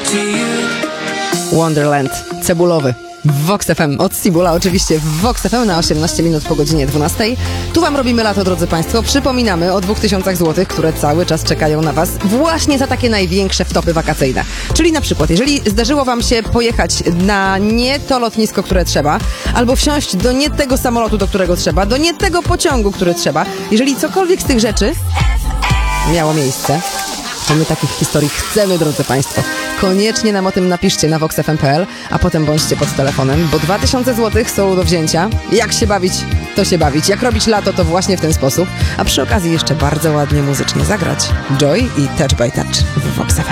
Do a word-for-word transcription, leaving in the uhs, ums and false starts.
Wonderland, cebulowy. W Vox F M, od Cibula oczywiście, w Vox F M na osiemnaście minut po godzinie dwunastej. Tu wam robimy lato, drodzy państwo. Przypominamy o dwóch tysiącach złotych, które cały czas czekają na was właśnie za takie największe wtopy wakacyjne. Czyli na przykład, jeżeli zdarzyło wam się pojechać na nie to lotnisko, które trzeba, albo wsiąść do nie tego samolotu, do którego trzeba, do nie tego pociągu, który trzeba, jeżeli cokolwiek z tych rzeczy miało miejsce, to my takich historii chcemy, drodzy państwo. Koniecznie nam o tym napiszcie na vox f m kropka p l, a potem bądźcie pod telefonem, bo dwa tysiące złotych są do wzięcia. Jak się bawić, to się bawić. Jak robić lato, to właśnie w ten sposób. A przy okazji jeszcze bardzo ładnie muzycznie zagrać Joy i Touch by Touch w Vox F M.